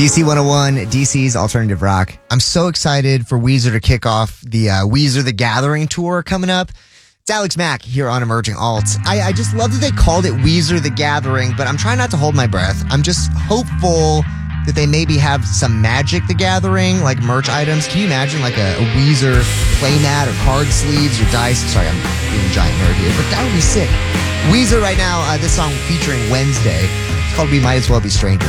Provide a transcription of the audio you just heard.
DC 101, DC's Alternative Rock. I'm so excited for Weezer to kick off the Weezer The Gathering tour coming up. It's Alex Mack here on Emerging Alt. I just love that they called it Weezer The Gathering, but I'm trying not to hold my breath. I'm just hopeful that they maybe have some Magic The Gathering, like merch items. Can you imagine like a Weezer playmat or card sleeves or dice? Sorry, I'm being a giant nerd here, but that would be sick. Weezer right now, this song featuring Wednesday. It's called We Might As Well Be Strangers.